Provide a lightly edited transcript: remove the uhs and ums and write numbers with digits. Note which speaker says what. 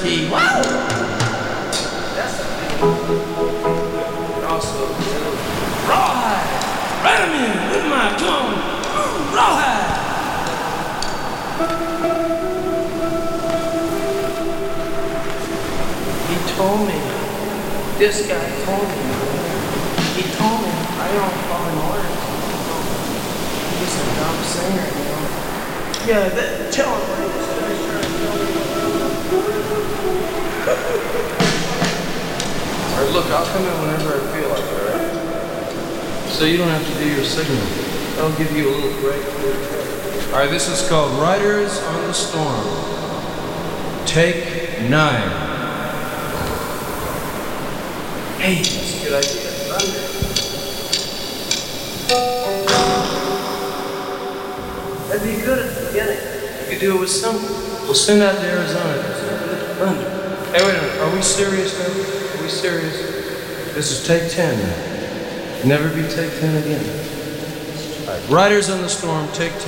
Speaker 1: be. Wow! That's a big one. And also, rawhide. Right a minute, with my tongue. Rawhide. He told me. This guy told me. He told me I don't follow orders. He's a dumb singer, you know. Yeah, tell him what he was trying to tell me. Alright, look, I'll come in whenever I feel like it, alright? So you don't have to do your signal. I'll give you a little break. Alright, this is called Riders on the Storm. Take 9. Hey, that's a good idea. Thunder. That'd be good at the beginning. You could do it with something. We'll send out to Arizona. Thunder. Hey, wait a minute. Are we serious now? Are we serious? This is take 10 now. Never be take 10 again. All right. Riders on the Storm, take 10.